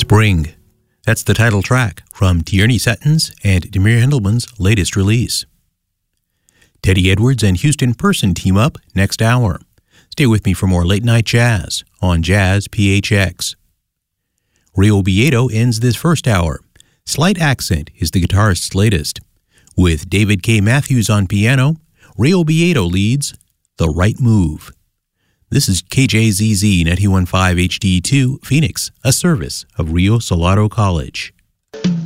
Spring. That's the title track from Tierney Seton's and Demir Hindelman's latest release. Teddy Edwards and Houston Person team up next hour. Stay with me for more late night jazz on Jazz PHX. Rio Beato ends this first hour. Slight Accent is the guitarist's latest. With David K. Matthews on piano, Rio Beato leads The Right Move. This is KJZZ 91.5 HD2 Phoenix, a service of Rio Salado College.